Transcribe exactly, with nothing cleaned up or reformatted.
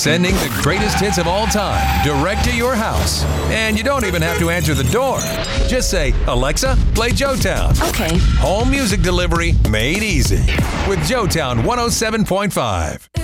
Sending the greatest hits of all time direct to your house. And you don't even have to answer the door. Just say, Alexa, play Joetown. Okay. Home music delivery made easy with Joetown one oh seven point five.